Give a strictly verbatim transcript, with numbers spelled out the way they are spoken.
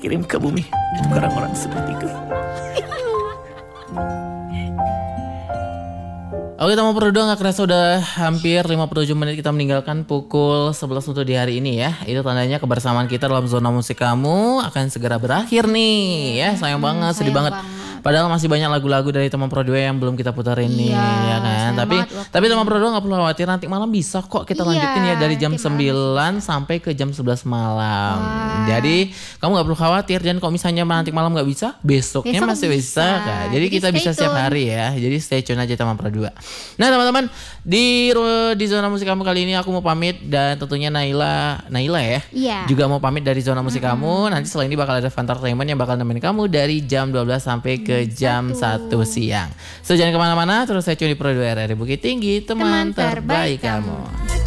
kirim ke bumi untuk orang-orang sepertiku. Oke teman Pro dua, gak kerasa udah hampir lima puluh tujuh menit kita meninggalkan pukul sebelas untuk di hari ini ya. Itu tandanya kebersamaan kita dalam zona musik kamu akan segera berakhir nih ya. Sayang hmm, banget, sedih banget. banget. Padahal masih banyak lagu-lagu dari teman Pro dua yang belum kita puterin nih ya kan. Tapi tapi teman Pro dua gak perlu khawatir, nanti malam bisa kok kita iya, lanjutin ya dari jam sembilan sampai ke jam sebelas malam. Wah. Jadi kamu gak perlu khawatir, dan kalau misalnya nanti malam gak bisa, besoknya Besok masih bisa, bisa kan. Jadi, Jadi kita bisa tune. Setiap hari ya. Jadi stay tune aja teman Pro dua. Nah teman-teman, di di zona musik kamu kali ini aku mau pamit, dan tentunya Naila Naila ya yeah. juga mau pamit dari zona musik mm-hmm. kamu. Nanti setelah ini bakal ada Fantartainment yang bakal nemenin kamu dari jam dua belas sampai ke jam satu siang. So jangan kemana-mana, terus saya curi Pro dua R R I Bukit Tinggi, teman, teman terbaik, terbaik kamu. kamu.